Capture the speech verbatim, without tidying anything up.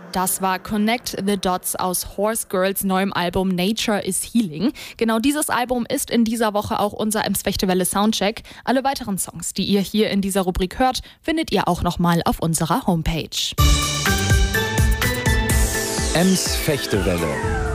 Das war Connect the Dots aus Horse Girls neuem Album Nature is Healing. Genau dieses Album ist in dieser Woche auch unser Ems Fechtewelle Soundcheck. Alle weiteren Songs, die ihr hier in dieser Rubrik hört, findet ihr auch nochmal auf unserer Homepage. Ems Fechtewelle.